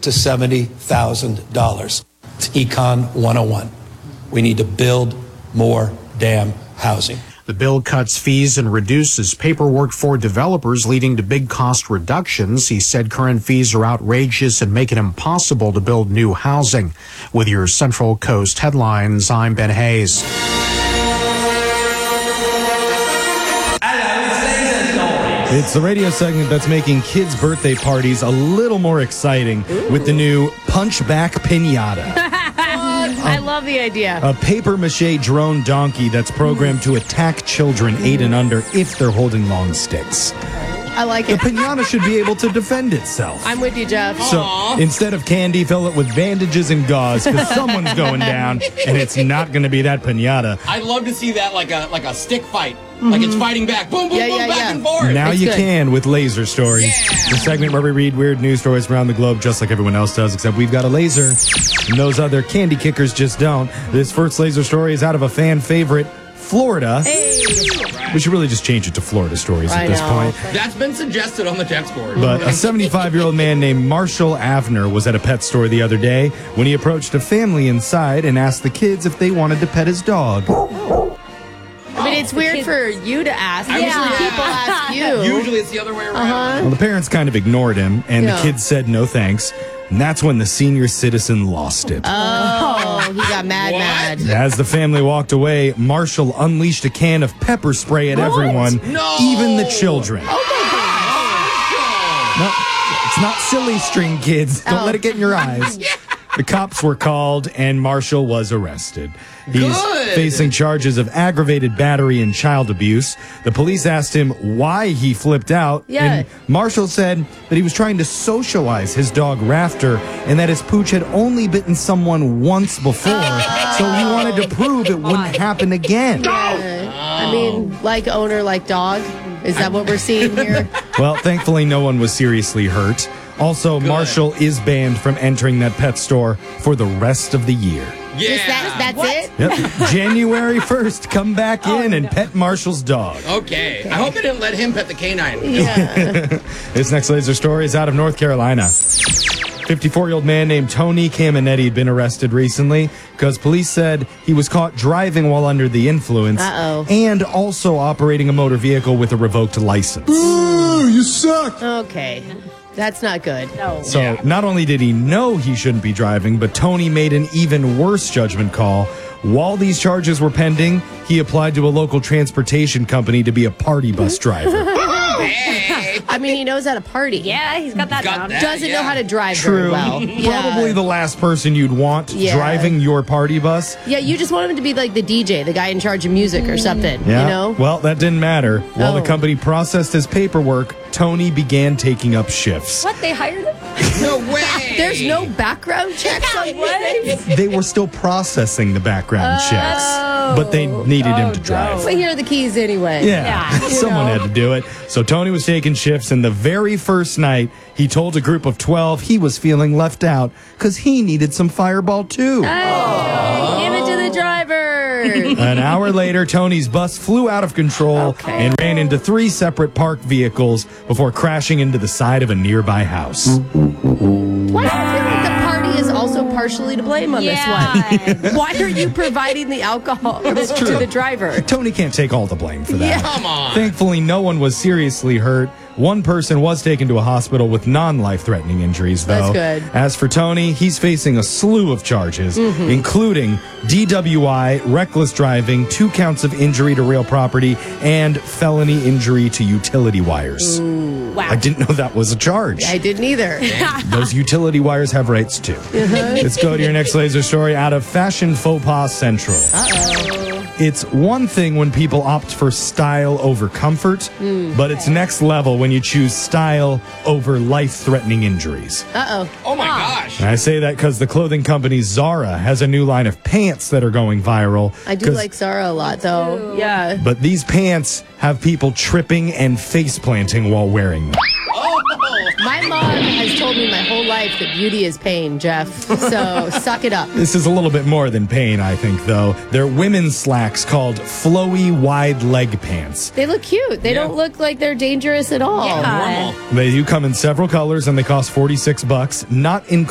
to $70,000. It's Econ 101. We need to build more damn housing. The bill cuts fees and reduces paperwork for developers, leading to big cost reductions. He said current fees are outrageous and make it impossible to build new housing. With your Central Coast headlines, I'm Ben Hayes. It's the radio segment that's making kids' birthday parties a little more exciting with the new Punchback Pinata. I love the idea. A papier-mâché drone donkey that's programmed to attack children 8 and under if they're holding long sticks. I like The it. pinata should be able to defend itself. I'm with you, Jeff. So instead of candy, fill it with bandages and gauze because someone's going down, and it's not going to be that pinata. I'd love to see that like a stick fight. Like it's fighting back. Boom, boom, boom, back and forth. Now It's you good. can with Laser Stories, the segment where we read weird news stories from around the globe just like everyone else does, except we've got a laser, and those other candy kickers just don't. This first Laser Story is out of a fan favorite, Florida. We should really just change it to Florida Stories at this point. That's been suggested on the text board. But a 75-year-old man named Marshall Avner was at a pet store the other day when he approached a family inside and asked the kids if they wanted to pet his dog. I mean, it's weird for you to ask. Usually people ask you. Usually it's the other way around. Well, the parents kind of ignored him, and the kids said no thanks. And that's when the senior citizen lost it. Oh, he got mad. As the family walked away, Marshall unleashed a can of pepper spray at everyone, even the children. Oh, my No, it's not silly string, kids. Don't let it get in your eyes. The cops were called, and Marshall was arrested. He's facing charges of aggravated battery and child abuse. The police asked him why he flipped out, and Marshall said that he was trying to socialize his dog Rafter and that his pooch had only bitten someone once before, so he wanted to prove it wouldn't happen again. I mean, like owner, like dog. Is that what we're seeing here? Well, thankfully, no one was seriously hurt. Also, Marshall is banned from entering that pet store for the rest of the year. That's it? Yep. January 1st, come back in and pet Marshall's dog. Okay. I hope they didn't let him pet the canine. Yeah. This next Laser Story is out of North Carolina. 54-year-old man named Tony Caminetti had been arrested recently because police said he was caught driving while under the influence and also operating a motor vehicle with a revoked license. Ooh, you suck! Okay. That's not good. No. So not only did he know he shouldn't be driving, but Tony made an even worse judgment call. While these charges were pending, he applied to a local transportation company to be a party bus driver. I mean, he knows how to party. Yeah, he's got that down. Doesn't know how to drive very well. Probably the last person you'd want driving your party bus. Yeah, you just want him to be like the DJ, the guy in charge of music or something, you know? Well, that didn't matter. While the company processed his paperwork, Tony began taking up shifts. What? They hired him? No way! There's no background checks on what? They were still processing the background checks, but they needed him to drive. But here are the keys anyway. Yeah, someone had to do it. So Tony was taking shifts, and the very first night, he told a group of 12 he was feeling left out because he needed some Fireball too. Give it to the driver. An hour later, Tony's bus flew out of control and ran into 3 separate parked vehicles before crashing into the side of a nearby house. Why do I feel like the party is also partially to blame on this one? Why are you providing the alcohol to the driver? Tony can't take all the blame for that. Yeah. Come on. Thankfully, no one was seriously hurt. One person was taken to a hospital with non-life-threatening injuries, though. That's good. As for Tony, he's facing a slew of charges, including DWI, reckless driving, 2 counts of injury to real property, and felony injury to utility wires. Wow. I didn't know that was a charge. I didn't either. Those utility wires have rights, too. Let's go to your next Laser Story out of Fashion Faux Pas Central. It's one thing when people opt for style over comfort, but it's next level when you choose style over life-threatening injuries. Oh my gosh. And I say that because the clothing company Zara has a new line of pants that are going viral. I do like Zara a lot, though. Yeah. But these pants have people tripping and face-planting while wearing them. My mom has told me my whole life that beauty is pain, Jeff. So suck it up. This is a little bit more than pain, I think, though. They're women's slacks called flowy wide leg pants. They look cute. They don't look like they're dangerous at all. They do come in several colors, and they cost $46, not including